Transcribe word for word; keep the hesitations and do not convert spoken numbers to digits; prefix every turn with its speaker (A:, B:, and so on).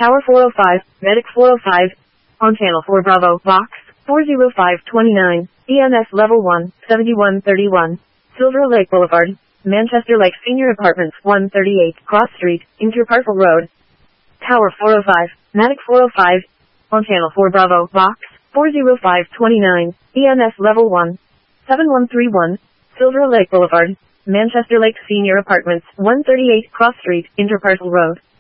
A: Tower four oh five, Medic four oh five, on Channel four Bravo, Box four oh five twenty-nine, E M S Level one, seventy-one thirty-one, Silver Lake Boulevard, Manchester Lake Senior Apartments one thirty-eight, Cross Street, Interparcel Road. Tower four oh five, Medic four oh five, on Channel four Bravo, Box four oh five twenty-nine, E M S Level one, seventy-one thirty-one, Silver Lake Boulevard, Manchester Lake Senior Apartments one thirty-eight, Cross Street, Interparcel Road.